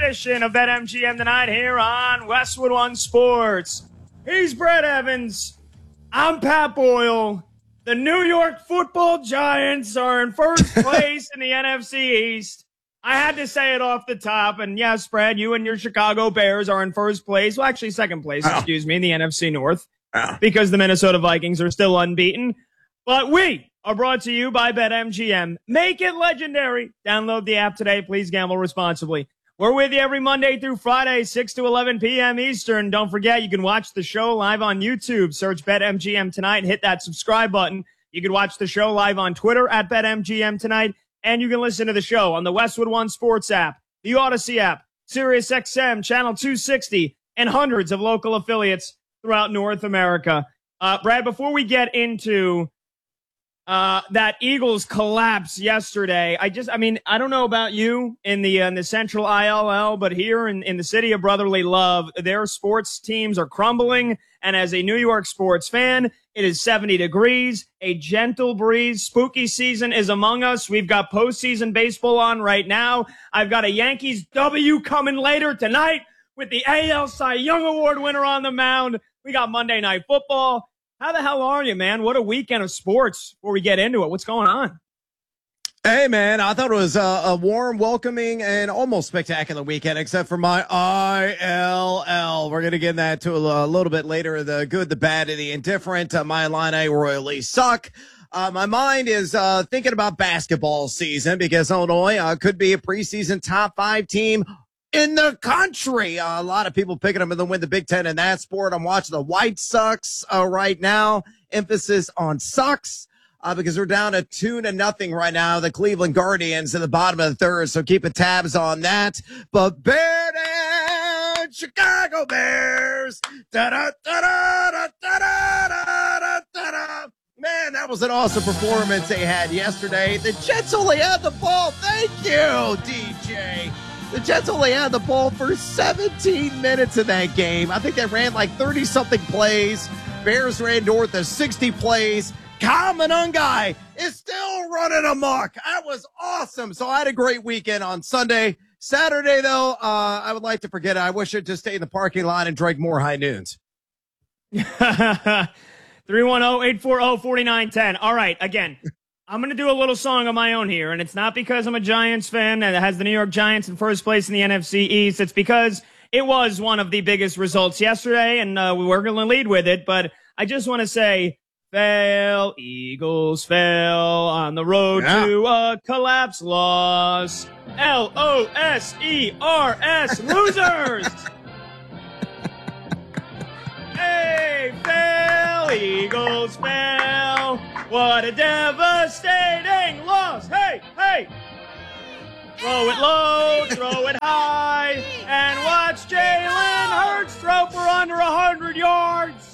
edition of BetMGM tonight here on Westwood One Sports. He's Brett Evans. I'm Pat Boyle. The New York Football Giants are in first place in the NFC East. I had to say it off the top, and yes, Brad, you and your Chicago Bears are in first place. Well, actually, second place, excuse me, in the NFC North, because the Minnesota Vikings are still unbeaten. But we are brought to you by BetMGM. Make it legendary. Download the app today. Please gamble responsibly. We're with you every Monday through Friday, 6 to 11 p.m. Eastern. Don't forget, you can watch the show live on YouTube. Search BetMGM tonight and hit that subscribe button. You can watch the show live on Twitter at BetMGM tonight. And you can listen to the show on the Westwood One Sports app, the Odyssey app, SiriusXM, Channel 260, and hundreds of local affiliates throughout North America. Brad, before we get into that Eagles collapse yesterday, I don't know about you in the Central ILL, but here in the city of brotherly love, their sports teams are crumbling. And as a New York sports fan, it is 70 degrees, a gentle breeze. Spooky season is among us. We've got postseason baseball on right now. I've got a Yankees W coming later tonight with the AL Cy Young Award winner on the mound. We got Monday Night Football. How the hell are you, man? What a weekend of sports before we get into it. What's going on? Hey, man, I thought it was a warm, welcoming, and almost spectacular weekend, except for my ILL. We're going to get that to a little bit later. The good, the bad, and the indifferent. My Illini royally suck. My mind is thinking about basketball season because Illinois could be a preseason top 5 team in the country. A lot of people picking them to win the Big Ten in that sport. I'm watching the White Sox right now. Emphasis on sucks. Because we're down to 2-0 right now. The Cleveland Guardians in the bottom of the third, so keeping tabs on that. But Bear down, Chicago Bears. Da-da-da-da-da-da-da-da-da-da. Man, that was an awesome performance they had yesterday. The Jets only had the ball. Thank you, DJ. The Jets only had the ball for 17 minutes in that game. I think they ran like 30-something plays. Bears ran north of 60 plays. Kyle Monangai is still running amok. That was awesome. So I had a great weekend on Sunday. Saturday, though, I would like to forget it. I wish I'd just stay in the parking lot and drank more high noons. 310-840-4910. All right, again, I'm going to do a little song of my own here, and it's not because I'm a Giants fan and it has the New York Giants in first place in the NFC East. It's because it was one of the biggest results yesterday, and we're going to lead with it. But I just want to say, fail, Eagles fail on the road to a collapse loss. LOSERS, losers. Hey, fail, Eagles fail. What a devastating loss. Hey, hey. Throw it low, throw it high, and watch Jalen Hurts throw for under 100 yards.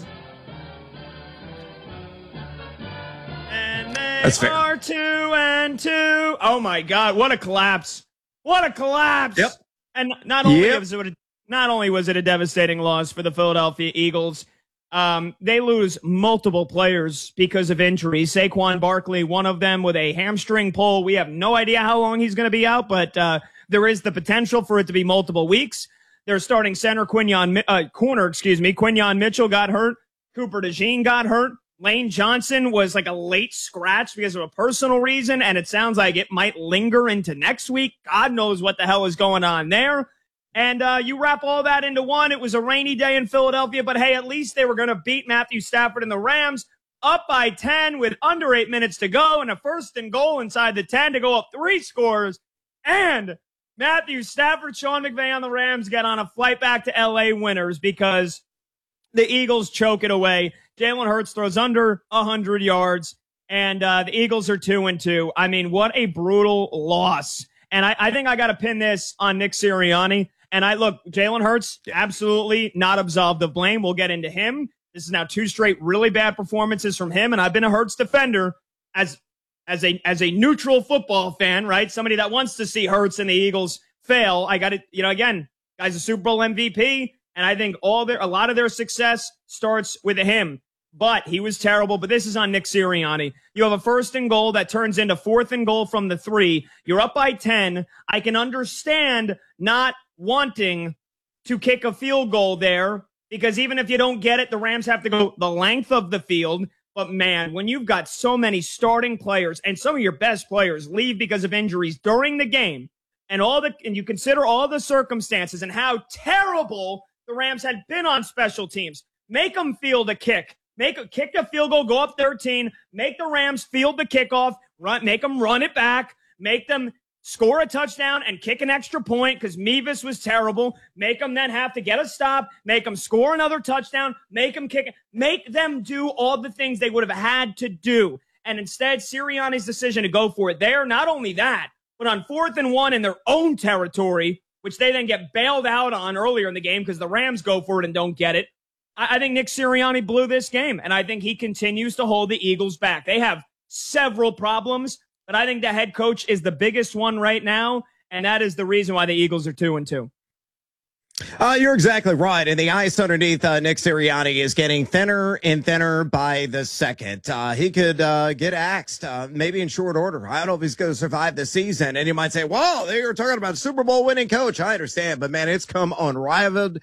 And they are 2-2. Oh my God! What a collapse! What a collapse! Yep. And not only was it a devastating loss for the Philadelphia Eagles, they lose multiple players because of injuries. Saquon Barkley, one of them with a hamstring pull. We have no idea how long he's going to be out, but there is the potential for it to be multiple weeks. Their starting center, Quinyon Mitchell got hurt. Cooper DeJean got hurt. Lane Johnson was like a late scratch because of a personal reason, and it sounds like it might linger into next week. God knows what the hell is going on there. And you wrap all that into one. It was a rainy day in Philadelphia, but hey, at least they were going to beat Matthew Stafford and the Rams up by 10 with under 8 minutes to go and a 1st and goal inside the 10 to go up 3 scores. And Matthew Stafford, Sean McVay on the Rams get on a flight back to L.A. winners because the Eagles choke it away. Jalen Hurts throws under 100 yards, and the Eagles are 2-2. I mean, what a brutal loss. And I think I got to pin this on Nick Sirianni. And Jalen Hurts, absolutely not absolved of blame. We'll get into him. This is now 2 straight really bad performances from him, and I've been a Hurts defender as a neutral football fan, right? Somebody that wants to see Hurts and the Eagles fail. I got it, again, guy's a Super Bowl MVP, and I think a lot of their success starts with him. But he was terrible. But this is on Nick Sirianni. You have a 1st and goal that turns into 4th and goal from the 3. You're up by 10. I can understand not wanting to kick a field goal there, because even if you don't get it, the Rams have to go the length of the field. But man, when you've got so many starting players and some of your best players leave because of injuries during the game, and you consider all the circumstances and how terrible the Rams had been on special teams, make them field a kick. Kick a field goal, go up 13, make the Rams field the kickoff, make them run it back, make them score a touchdown and kick an extra point because Mevis was terrible, make them then have to get a stop, make them score another touchdown, make them do all the things they would have had to do. And instead, Sirianni's decision to go for it there, not only that, but on 4th and 1 in their own territory, which they then get bailed out on earlier in the game because the Rams go for it and don't get it. I think Nick Sirianni blew this game, and I think he continues to hold the Eagles back. They have several problems, but I think the head coach is the biggest one right now, and that is the reason why the Eagles are 2-2. You're exactly right. And the ice underneath Nick Sirianni is getting thinner and thinner by the second. He could get axed maybe in short order. I don't know if he's going to survive the season. And you might say, well, they were talking about a Super Bowl winning coach. I understand. But, man, it's come unraveled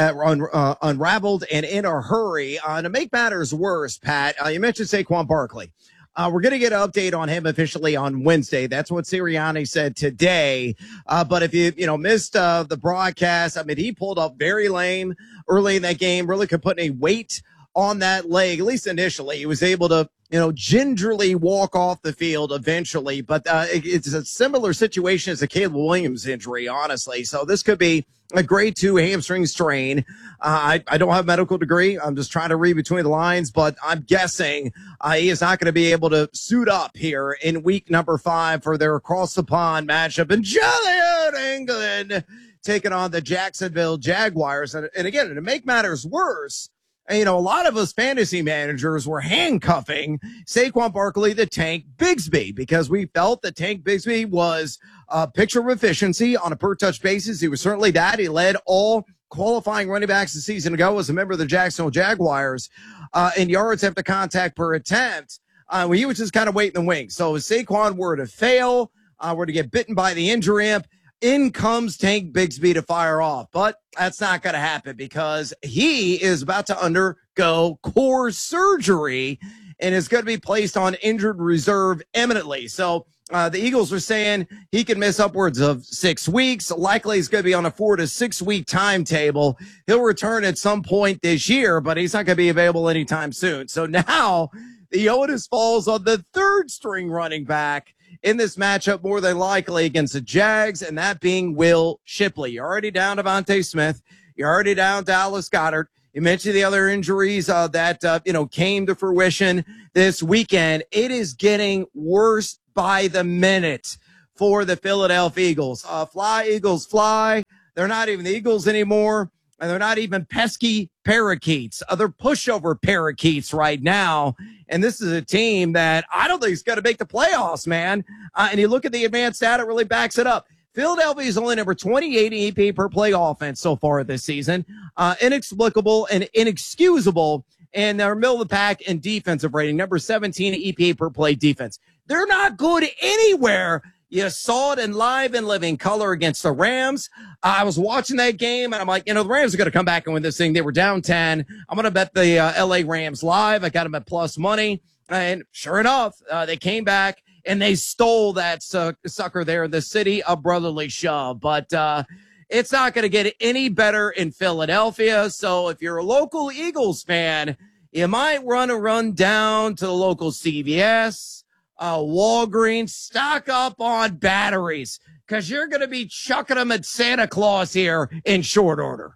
and in a hurry. To make matters worse, Pat, you mentioned Saquon Barkley. We're going to get an update on him officially on Wednesday. That's what Sirianni said today. But if you missed the broadcast, I mean, he pulled up very lame early in that game, really could put any weight on that leg, at least initially. He was able to, gingerly walk off the field eventually. But it's a similar situation as the Caleb Williams injury, honestly. So this could be a grade 2 hamstring strain. I don't have a medical degree. I'm just trying to read between the lines, but I'm guessing he is not going to be able to suit up here in week number 5 for their across the pond matchup in Joliet, England, taking on the Jacksonville Jaguars. And again, to make matters worse, a lot of us fantasy managers were handcuffing Saquon Barkley to Tank Bigsby because we felt that Tank Bigsby was a picture of efficiency on a per-touch basis. He was certainly that. He led all qualifying running backs a season ago as a member of the Jacksonville Jaguars in yards after contact per attempt. He was just kind of waiting in the wings. So if Saquon were to fail, were to get bitten by the injury imp, in comes Tank Bigsby to fire off. But that's not going to happen because he is about to undergo core surgery and is going to be placed on injured reserve imminently. So the Eagles are saying he can miss upwards of 6 weeks. Likely he's going to be on a 4 to 6 week timetable. He'll return at some point this year, but he's not going to be available anytime soon. So now the onus falls on the third string running back in this matchup, more than likely against the Jags, and that being Will Shipley. You're already down Devontae Smith. You're already down Dallas Goedert. You mentioned the other injuries that came to fruition this weekend. It is getting worse by the minute for the Philadelphia Eagles. Fly, Eagles, fly. They're not even the Eagles anymore, and they're not even pesky parakeets. They're pushover parakeets right now. And this is a team that I don't think is going to make the playoffs, man. And you look at the advanced data, it really backs it up. Philadelphia is only number 28 EP per play offense so far this season. Inexplicable and inexcusable. And they're middle of the pack in defensive rating, number 17 EP per play defense. They're not good anywhere. You saw it in live and living color against the Rams. I was watching that game, and I'm like, the Rams are going to come back and win this thing. They were down 10. I'm going to bet the L.A. Rams live. I got them at plus money. And sure enough, they came back, and they stole that sucker there in the city of brotherly shove. But it's not going to get any better in Philadelphia. So if you're a local Eagles fan, you might run down to the local CVS, Walgreens, stock up on batteries because you're going to be chucking them at Santa Claus here in short order.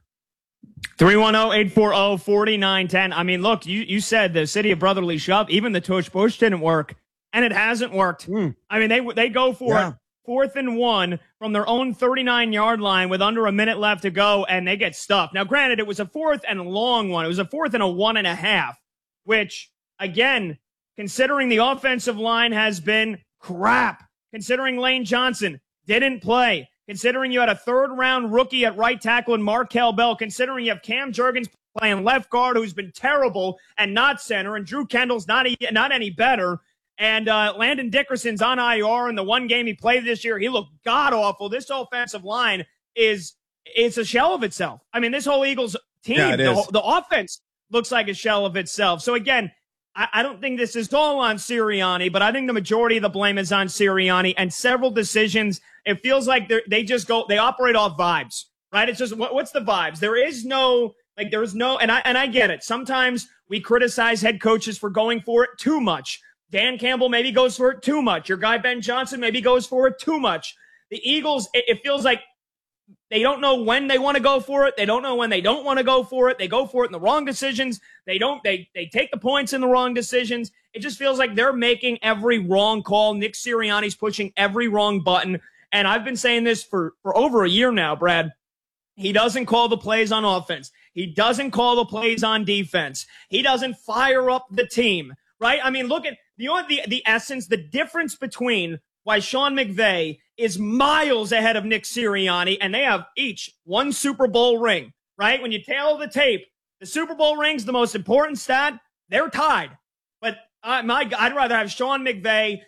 310-840-4910. I mean, look, you said the city of brotherly shove. Even the tush push didn't work, and it hasn't worked. I mean, they go for it 4th and 1 from their own 39-yard line with under a minute left to go, and they get stuffed. Now, granted, it was a 4th and long one. It was a 4th and a 1.5, which, again, considering the offensive line has been crap, considering Lane Johnson didn't play, considering you had a third-round rookie at right tackle in Markel Bell, considering you have Cam Jurgens playing left guard who's been terrible and not center, and Drew Kendall's not any better, and Landon Dickerson's on IR in the one game he played this year. He looked god-awful. This offensive line is it's a shell of itself. I mean, this whole Eagles team, the offense looks like a shell of itself. So again, I don't think this is all on Sirianni, but I think the majority of the blame is on Sirianni, and several decisions. It feels like they operate off vibes, right? It's just, what's the vibes? There is no, and I get it. Sometimes we criticize head coaches for going for it too much. Dan Campbell maybe goes for it too much. Your guy Ben Johnson maybe goes for it too much. The Eagles, it feels like they don't know when they want to go for it. They don't know when they don't want to go for it. They go for it in the wrong decisions. They take the points in the wrong decisions. It just feels like they're making every wrong call. Nick Sirianni's pushing every wrong button. And I've been saying this for over a year now, Brad. He doesn't call the plays on offense. He doesn't call the plays on defense. He doesn't fire up the team, right? I mean, look at the essence, the difference between why Sean McVay is miles ahead of Nick Sirianni, and they have each one Super Bowl ring, right? When you tail the tape, the Super Bowl ring's the most important stat. They're tied. But I'd rather have Sean McVay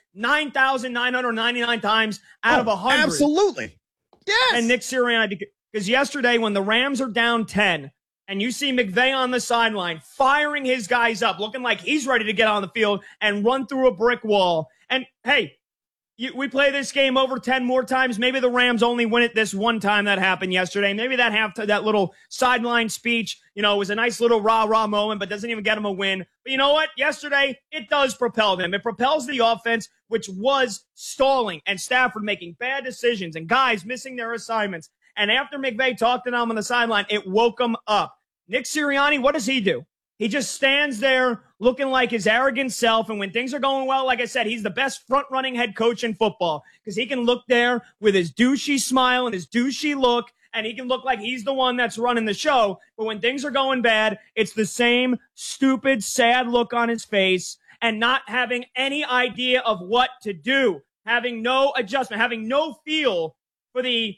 9,999 times out of 100. Absolutely. Yes. And Nick Sirianni, because yesterday when the Rams are down 10, and you see McVay on the sideline firing his guys up, looking like he's ready to get on the field and run through a brick wall. And, hey, we play this game over 10 more times. Maybe the Rams only win it this one time that happened yesterday. Maybe that little sideline speech, was a nice little rah-rah moment, but doesn't even get them a win. But you know what? Yesterday, it does propel them. It propels the offense, which was stalling, and Stafford making bad decisions and guys missing their assignments. And after McVay talked to them on the sideline, it woke them up. Nick Sirianni, what does he do? He just stands there looking like his arrogant self. And when things are going well, like I said, he's the best front-running head coach in football because he can look there with his douchey smile and his douchey look, and he can look like he's the one that's running the show. But when things are going bad, it's the same stupid, sad look on his face and not having any idea of what to do, having no adjustment, having no feel for the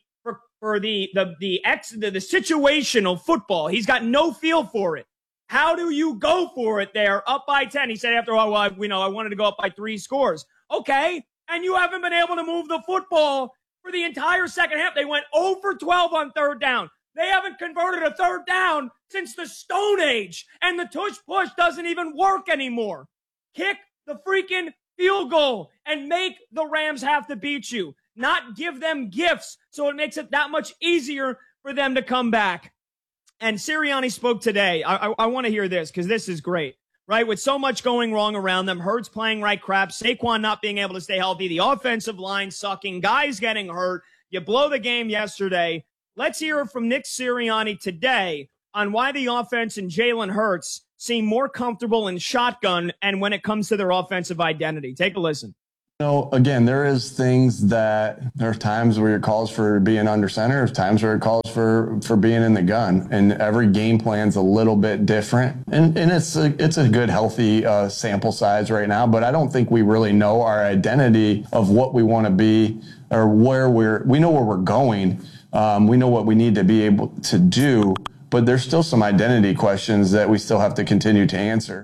situational football. He's got no feel for it. How do you go for it there up by 10? He said after a while, I wanted to go up by 3 scores. Okay, and you haven't been able to move the football for the entire second half. They went 0 for 12 on third down. They haven't converted a third down since the Stone Age, and the tush-push doesn't even work anymore. Kick the freaking field goal and make the Rams have to beat you, not give them gifts so it makes it that much easier for them to come back. And Sirianni spoke today. I want to hear this because this is great, right? With so much going wrong around them, Hurts playing like crap, Saquon not being able to stay healthy, the offensive line sucking, guys getting hurt. You blow the game yesterday. Let's hear from Nick Sirianni today on why the offense and Jalen Hurts seem more comfortable in shotgun and when it comes to their offensive identity. Take a listen. Again, there are times where it calls for being under center, there's times where it calls for being in the gun, and every game plan's a little bit different. And it's a good, healthy sample size right now, but I don't think we really know our identity of what we want to be or we know where we're going. We know what we need to be able to do, but there's still some identity questions that we still have to continue to answer.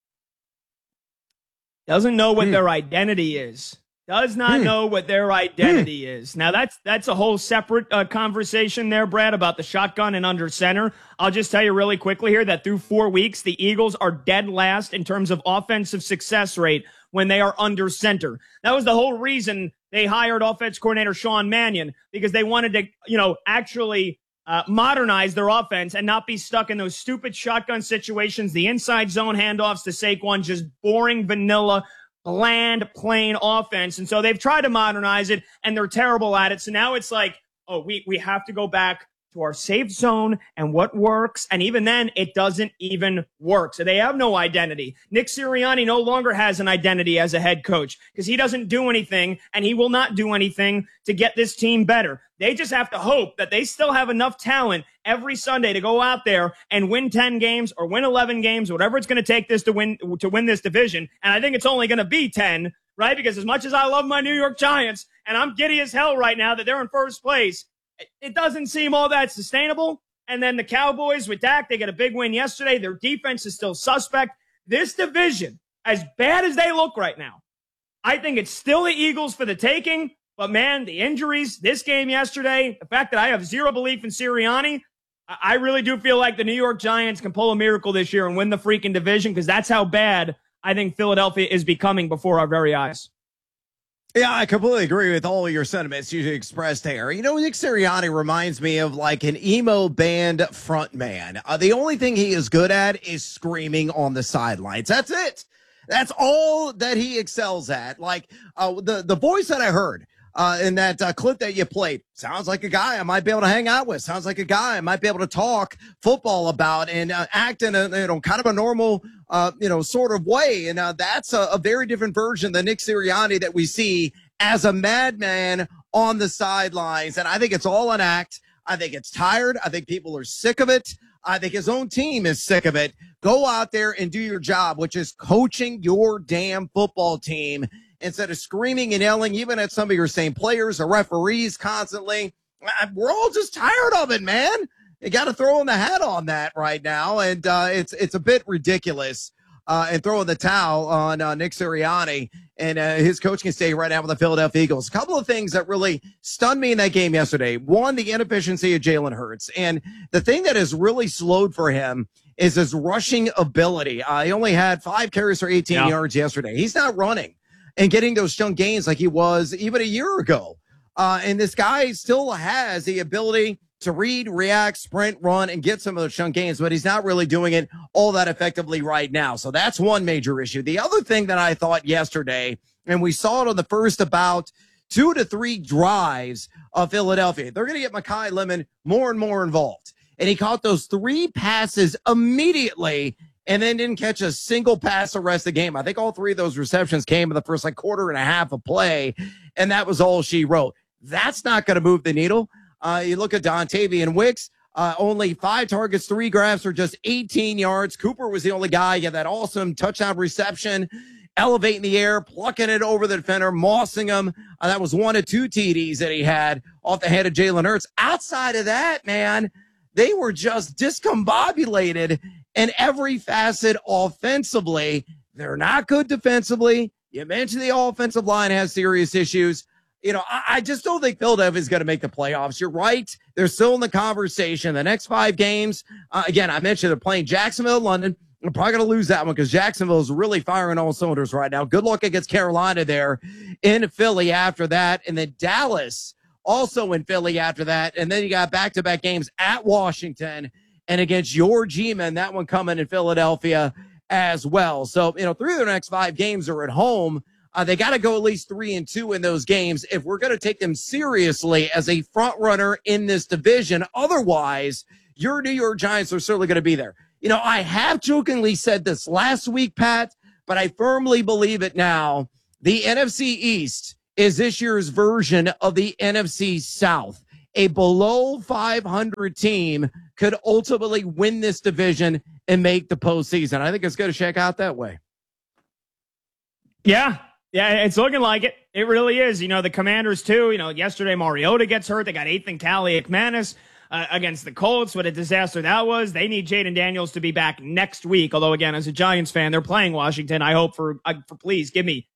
Doesn't know what their identity is. Does not know what their identity is. Now, that's a whole separate conversation there, Brad, about the shotgun and under center. I'll just tell you really quickly here that through 4 weeks, the Eagles are dead last in terms of offensive success rate when they are under center. That was the whole reason they hired offense coordinator Sean Mannion, because they wanted to, actually modernize their offense and not be stuck in those stupid shotgun situations, the inside zone handoffs to Saquon, just boring, vanilla, bland, plain offense. And so they've tried to modernize it, and they're terrible at it. So now it's like, we have to go back to our safe zone and what works. And even then, it doesn't even work. So they have no identity. Nick Sirianni no longer has an identity as a head coach because he doesn't do anything, and he will not do anything to get this team better. They just have to hope that they still have enough talent every Sunday to go out there and win 10 games or win 11 games, whatever it's going to take to win this division. And I think it's only going to be 10, right? Because as much as I love my New York Giants, and I'm giddy as hell right now that they're in first place, it doesn't seem all that sustainable. And then the Cowboys with Dak, they get a big win yesterday. Their defense is still suspect. This division, as bad as they look right now, I think it's still the Eagles for the taking. But man, the injuries, this game yesterday, the fact that I have zero belief in Sirianni, I really do feel like the New York Giants can pull a miracle this year and win the freaking division, because that's how bad I think Philadelphia is becoming before our very eyes. Yeah, I completely agree with all your sentiments you expressed here. You know, Nick Sirianni reminds me of like an emo band frontman. The only thing he is good at is screaming on the sidelines. That's it. That's all that he excels at. Like the voice that I heard in that clip that you played sounds like a guy I might be able to hang out with. Sounds like a guy I might be able to talk football about and act in a kind of a normal sort of way. And that's a very different version than Nick Sirianni that we see as a madman on the sidelines. And I think it's all an act. I think it's tired. I think people are sick of it. I think his own team is sick of it. Go out there and do your job, which is coaching your damn football team instead of screaming and yelling, even at some of your same players or referees constantly. We're all just tired of it, man. You got to throw in the hat on that right now. And it's a bit ridiculous. And throwing the towel on Nick Sirianni and his coaching stay right now with the Philadelphia Eagles. A couple of things that really stunned me in that game yesterday. One, the inefficiency of Jalen Hurts. And the thing that has really slowed for him is his rushing ability. He only had 5 carries for 18 yards yesterday. He's not running and getting those chunk gains like he was even a year ago. And this guy still has the ability to read, react, sprint, run, and get some of those chunk gains, but he's not really doing it all that effectively right now. So that's one major issue. The other thing that I thought yesterday, and we saw it on the first about 2 to 3 drives of Philadelphia, they're going to get Mekhi Lemon more and more involved. And he caught those 3 passes immediately and then didn't catch a single pass the rest of the game. I think all 3 of those receptions came in the first quarter and a half of play, and that was all she wrote. That's not going to move the needle. You look at Dontavian Wicks, only 5 targets, 3 grabs for just 18 yards. Cooper was the only guy. He had that awesome touchdown reception, elevating the air, plucking it over the defender, mossing him. That was 1 of 2 TDs that he had off the head of Jalen Hurts. Outside of that, man, they were just discombobulated in every facet offensively. They're not good defensively. You mentioned the offensive line has serious issues. You know, I just don't think Philadelphia is going to make the playoffs. You're right. They're still in the conversation. The next 5 games, again, I mentioned they're playing Jacksonville, London. They're probably going to lose that one because Jacksonville is really firing all cylinders right now. Good luck against Carolina there in Philly after that. And then Dallas also in Philly after that. And then you got back-to-back games at Washington and against your G-Men, that one coming in Philadelphia as well. So, 3 of their next 5 games are at home. They got to go at least 3-2 in those games if we're going to take them seriously as a front runner in this division. Otherwise, your New York Giants are certainly going to be there. I have jokingly said this last week, Pat, but I firmly believe it now. The NFC East is this year's version of the NFC South. A below 500 team could ultimately win this division and make the postseason. I think it's going to shake out that way. Yeah, it's looking like it. It really is. The Commanders, too. Yesterday Mariota gets hurt. They got Ethan Kaliakmanis against the Colts. What a disaster that was. They need Jaden Daniels to be back next week. Although, again, as a Giants fan, they're playing Washington. I hope for please give me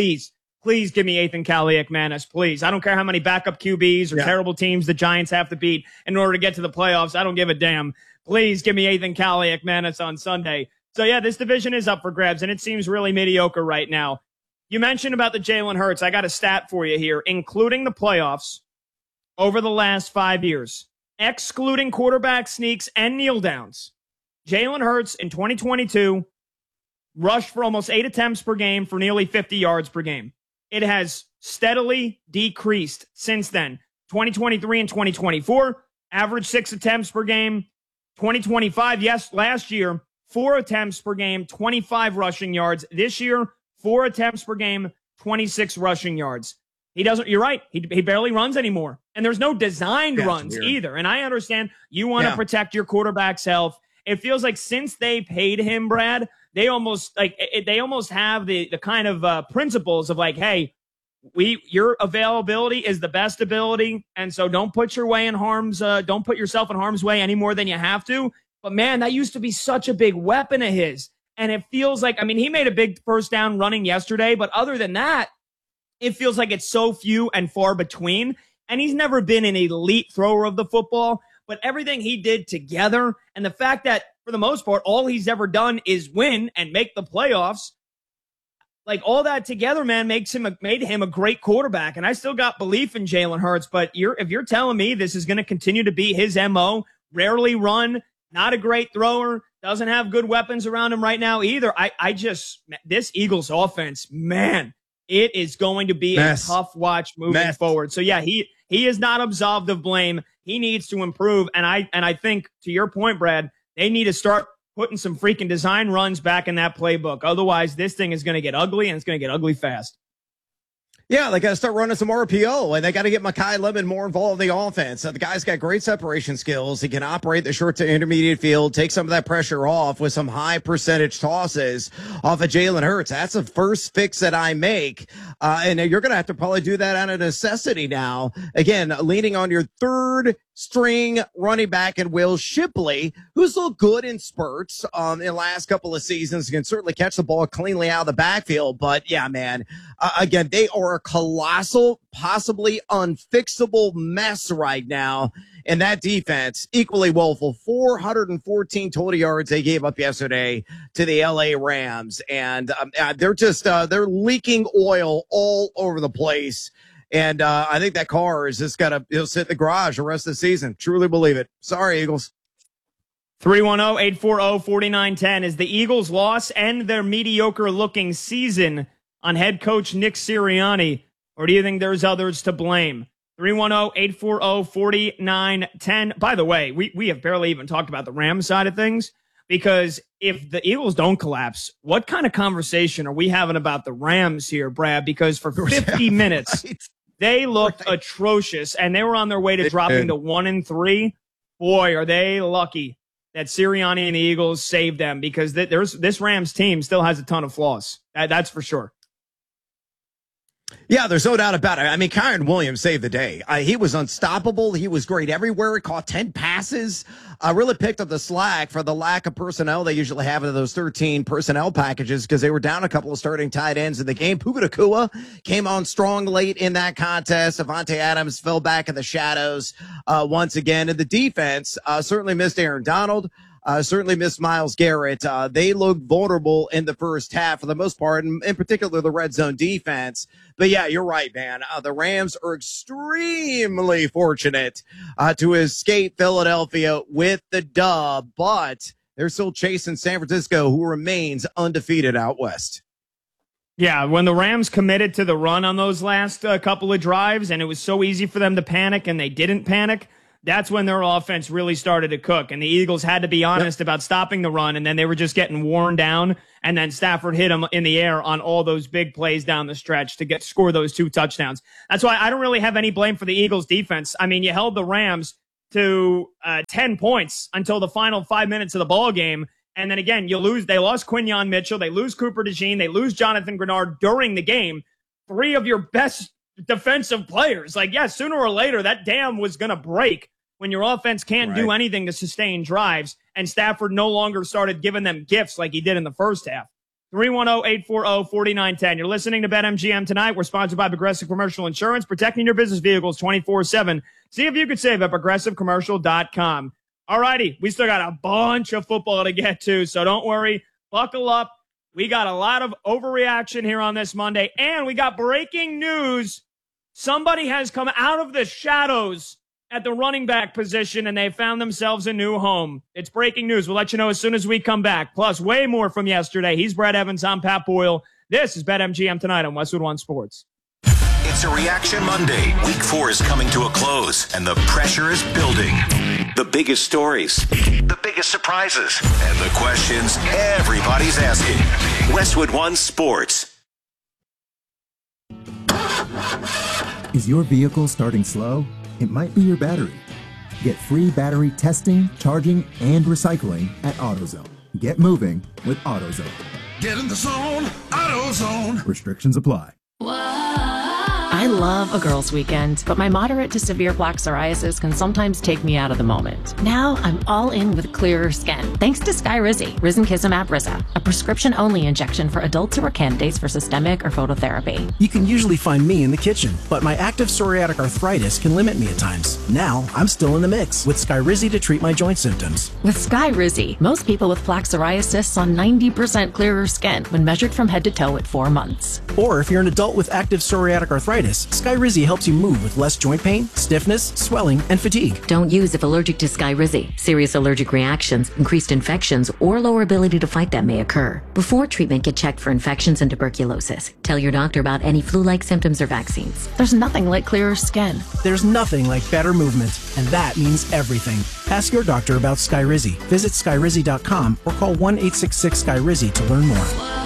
Ethan Kaliakmanis, please. I don't care how many backup QBs or terrible teams the Giants have to beat in order to get to the playoffs. I don't give a damn. Please give me Ethan Kaliakmanis on Sunday. So, yeah, this division is up for grabs, and it seems really mediocre right now. You mentioned about the Jalen Hurts. I got a stat for you here, including the playoffs over the last 5 years, excluding quarterback sneaks and kneel downs. Jalen Hurts in 2022 rushed for almost 8 attempts per game for nearly 50 yards per game. It has steadily decreased since then. 2023 and 2024, average 6 attempts per game. 2025, yes, last year, 4 attempts per game, 25 rushing yards. This year, 4 attempts per game, 26 rushing yards. You're right. He barely runs anymore. And there's no designed runs either. And I understand you want to protect your quarterback's health. It feels like since they paid him, Brad, they almost have the kind of principles of like, hey, your availability is the best ability. And so don't put yourself in harm's way any more than you have to. But man, that used to be such a big weapon of his. And it feels like, he made a big first down running yesterday, but other than that, it feels like it's so few and far between. And he's never been an elite thrower of the football, but everything he did together and the fact that for the most part, all he's ever done is win and make the playoffs. Like all that together, man, made him a great quarterback. And I still got belief in Jalen Hurts, but if you're telling me this is going to continue to be his MO, rarely run, not a great thrower, doesn't have good weapons around him right now either. This Eagles offense, man, it is going to be a tough watch moving forward. So yeah, he is not absolved of blame. He needs to improve. And I think to your point, Brad, they need to start putting some freaking design runs back in that playbook. Otherwise, this thing is going to get ugly, and it's going to get ugly fast. Yeah, they got to start running some RPO, and they got to get Mekhi Lemon more involved in the offense. The guy's got great separation skills. He can operate the short to intermediate field, take some of that pressure off with some high percentage tosses off of Jalen Hurts. That's the first fix that I make. And you're going to have to probably do that out of necessity now. Again, leaning on your third string running back and Will Shipley, who's looked good in spurts in the last couple of seasons, can certainly catch the ball cleanly out of the backfield. But yeah, man, again, they are a colossal, possibly unfixable mess right now. And that defense, equally woeful, 414 total yards they gave up yesterday to the LA Rams. And they're just, they're leaking oil all over the place. And I think that car is just he'll sit in the garage the rest of the season. Truly believe it. Sorry, Eagles. 310-840-4910 is the Eagles' loss and their mediocre-looking season on head coach Nick Sirianni, or do you think there's others to blame? 310-840-4910. By the way, we have barely even talked about the Rams side of things, because if the Eagles don't collapse, what kind of conversation are we having about the Rams here, Brad? Because for 50 minutes, they looked atrocious, and they were on their way to dropping to 1-3. Boy, are they lucky that Sirianni and the Eagles saved them, because this Rams team still has a ton of flaws. That's for sure. Yeah, there's no doubt about it. I mean, Kyren Williams saved the day. He was unstoppable. He was great everywhere. He caught 10 passes. Really picked up the slack for the lack of personnel they usually have in those 13 personnel packages, because they were down a couple of starting tight ends in the game. Puka Nacua came on strong late in that contest. Davante Adams fell back in the shadows once again. And the defense certainly missed Aaron Donald. Certainly missed Myles Garrett. They looked vulnerable in the first half for the most part, and in particular the red zone defense. But yeah, you're right, man. The Rams are extremely fortunate to escape Philadelphia with the dub, but they're still chasing San Francisco, who remains undefeated out west. Yeah, when the Rams committed to the run on those last couple of drives, and it was so easy for them to panic, and they didn't panic, that's when their offense really started to cook. And the Eagles had to be honest about stopping the run, and then they were just getting worn down. And then Stafford hit them in the air on all those big plays down the stretch to score those 2 touchdowns. That's why I don't really have any blame for the Eagles defense. I mean, you held the Rams to 10 points until the final 5 minutes of the ball game. And then again, you lose. They lost Quinyon Mitchell. They lose Cooper DeJean. They lose Jonathan Grenard during the game. 3 of your best defensive players. Like, yeah, sooner or later, that dam was going to break when your offense can't do anything to sustain drives, and Stafford no longer started giving them gifts like he did in the first half. 310-840-4910. You're listening to BetMGM tonight. We're sponsored by Progressive Commercial Insurance, protecting your business vehicles 24/7. See if you could save at ProgressiveCommercial.com. All righty, we still got a bunch of football to get to, so don't worry. Buckle up. We got a lot of overreaction here on this Monday, and we got breaking news. Somebody has come out of the shadows at the running back position, and they found themselves a new home. It's breaking news. We'll let you know as soon as we come back. Plus, way more from yesterday. He's Brad Evans. I'm Pat Boyle. This is BetMGM tonight on Westwood One Sports. It's a Reaction Monday. Week 4 is coming to a close, and the pressure is building. The biggest stories, the biggest surprises, and the questions everybody's asking. Westwood One Sports. Is your vehicle starting slow? It might be your battery. Get free battery testing, charging, and recycling at AutoZone. Get moving with AutoZone. Get in the zone, AutoZone. Restrictions apply. I I love a girls' weekend, but my moderate to severe plaque psoriasis can sometimes take me out of the moment. Now I'm all in with clearer skin, thanks to Skyrizi, risankizumab Riza, a prescription-only injection for adults who are candidates for systemic or phototherapy. You can usually find me in the kitchen, but my active psoriatic arthritis can limit me at times. Now I'm still in the mix with Skyrizi to treat my joint symptoms. With Skyrizi, most people with plaque psoriasis saw 90% clearer skin when measured from head to toe at 4 months. Or if you're an adult with active psoriatic arthritis, Skyrizi helps you move with less joint pain, stiffness, swelling, and fatigue. Don't use if allergic to Skyrizi. Serious allergic reactions, increased infections, or lower ability to fight them may occur. Before treatment, get checked for infections and tuberculosis. Tell your doctor about any flu-like symptoms or vaccines. There's nothing like clearer skin. There's nothing like better movement, and that means everything. Ask your doctor about Skyrizi. Visit Skyrizi.com or call 1-866-SKYRIZI to learn more.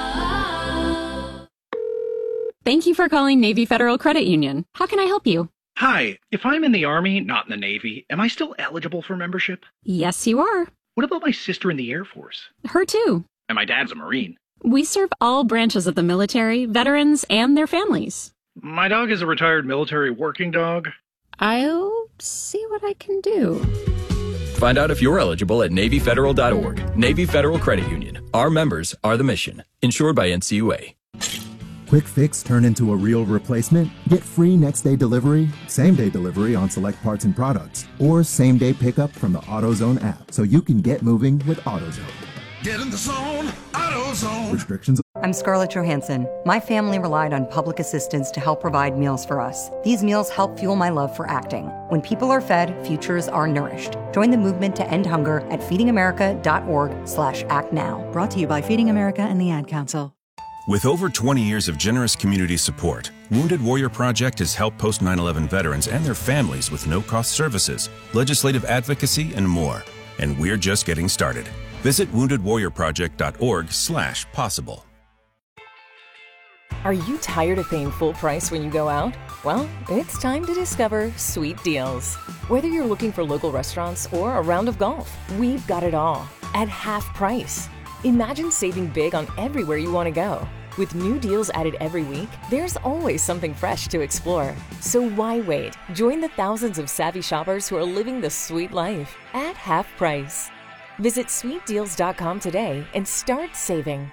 Thank you for calling Navy Federal Credit Union. How can I help you? Hi, if I'm in the Army, not in the Navy, am I still eligible for membership? Yes, you are. What about my sister in the Air Force? Her too. And my dad's a Marine. We serve all branches of the military, veterans, and their families. My dog is a retired military working dog. I'll see what I can do. Find out if you're eligible at NavyFederal.org. Navy Federal Credit Union. Our members are the mission. Insured by NCUA. Quick Fix turn into a real replacement? Get free next-day delivery, same-day delivery on select parts and products, or same-day pickup from the AutoZone app so you can get moving with AutoZone. Get in the zone, AutoZone. Restrictions. I'm Scarlett Johansson. My family relied on public assistance to help provide meals for us. These meals help fuel my love for acting. When people are fed, futures are nourished. Join the movement to end hunger at feedingamerica.org/actnow. Brought to you by Feeding America and the Ad Council. With over 20 years of generous community support, Wounded Warrior Project has helped post 9/11 veterans and their families with no-cost services, legislative advocacy, and more. And we're just getting started. Visit woundedwarriorproject.org/possible. Are you tired of paying full price when you go out? Well, it's time to discover Sweet Deals. Whether you're looking for local restaurants or a round of golf, we've got it all at half price. Imagine saving big on everywhere you want to go. With new deals added every week, there's always something fresh to explore. So why wait? Join the thousands of savvy shoppers who are living the sweet life at half price. Visit sweetdeals.com today and start saving.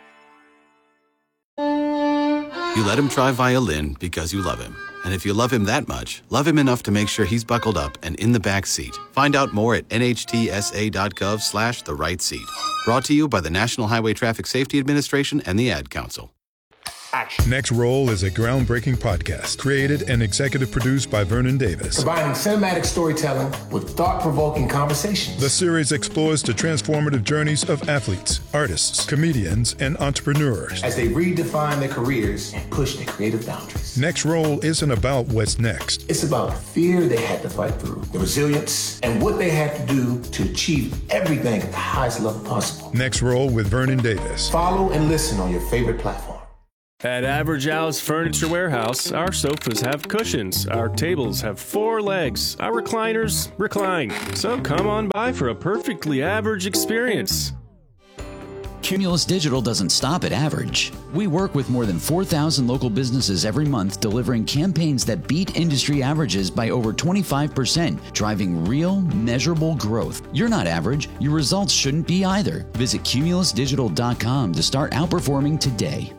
You let him try violin because you love him. And if you love him that much, love him enough to make sure he's buckled up and in the back seat. Find out more at nhtsa.gov/the right seat. Brought to you by the National Highway Traffic Safety Administration and the Ad Council. Next Roll is a groundbreaking podcast created and executive produced by Vernon Davis. Combining cinematic storytelling with thought-provoking conversations. The series explores the transformative journeys of athletes, artists, comedians, and entrepreneurs as they redefine their careers and push their creative boundaries. Next Roll isn't about what's next. It's about the fear they had to fight through, the resilience, and what they had to do to achieve everything at the highest level possible. Next Roll with Vernon Davis. Follow and listen on your favorite platform. At Average Al's Furniture Warehouse, our sofas have cushions, our tables have 4 legs, our recliners recline. So come on by for a perfectly average experience. Cumulus Digital doesn't stop at average. We work with more than 4,000 local businesses every month, delivering campaigns that beat industry averages by over 25%, driving real, measurable growth. You're not average. Your results shouldn't be either. Visit cumulusdigital.com to start outperforming today.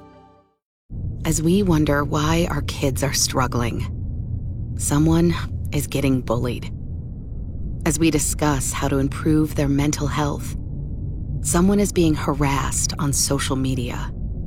As we wonder why our kids are struggling, someone is getting bullied. As we discuss how to improve their mental health, someone is being harassed on social media.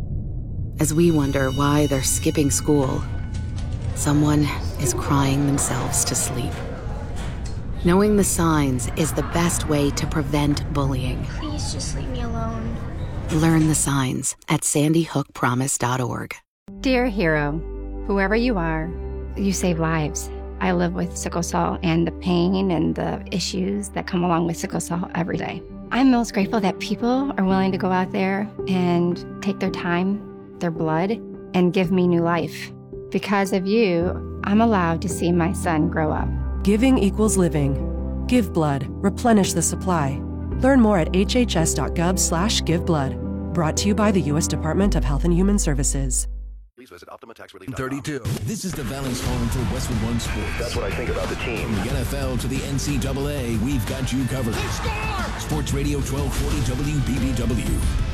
As we wonder why they're skipping school, someone is crying themselves to sleep. Knowing the signs is the best way to prevent bullying. Please just leave me alone. Learn the signs at sandyhookpromise.org. Dear hero, whoever you are, you save lives. I live with sickle cell and the pain and the issues that come along with sickle cell every day. I'm most grateful that people are willing to go out there and take their time, their blood, and give me new life. Because of you, I'm allowed to see my son grow up. Giving equals living. Give blood. Replenish the supply. Learn more at hhs.gov/giveblood. Brought to you by the U.S. Department of Health and Human Services. Please visit OptimaTaxRelief.com. 32. This is the Valley's home for Westwood One Sports. That's what I think about the team. From the NFL to the NCAA, we've got you covered. Sports Radio 1240 WBBW.